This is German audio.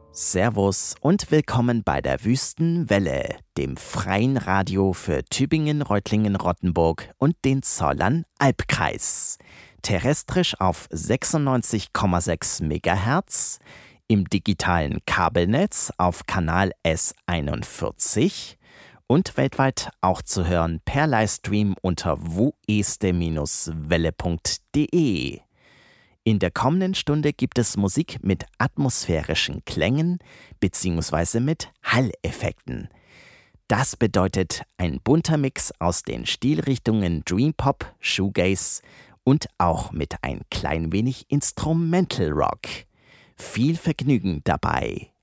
Servus und willkommen bei der Wüstenwelle, dem freien Radio für Tübingen, Reutlingen, Rottenburg und den Zollern-Albkreis. Terrestrisch auf 96,6 MHz, im digitalen Kabelnetz auf Kanal S41 und weltweit auch zu hören per Livestream unter wueste-welle.de. In der kommenden Stunde gibt es Musik mit atmosphärischen Klängen bzw. mit Halleffekten. Das bedeutet ein bunter Mix aus den Stilrichtungen Dream Pop, Shoegaze und auch mit ein klein wenig Instrumental Rock. Viel Vergnügen dabei!